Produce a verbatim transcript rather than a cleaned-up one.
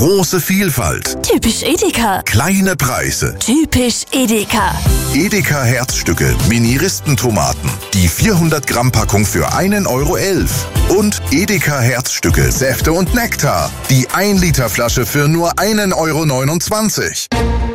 Große Vielfalt. Typisch Edeka. Kleine Preise. Typisch Edeka. Edeka Herzstücke Mini-Ristentomaten. Die vierhundert Gramm Packung für einen Euro elf. Und Edeka Herzstücke Säfte und Nektar. Die ein Liter Flasche für nur einen Euro neunundzwanzig.